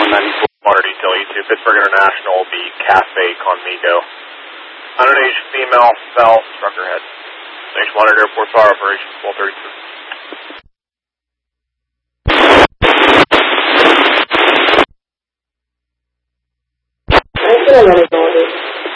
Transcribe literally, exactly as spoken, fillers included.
one ninety-four. Water detail E two, Pittsburgh International will be Cafe Conmigo. Underage female, south, trucker head. Station Monitor Airport Fire Operations, twelve thirty-two. I feel like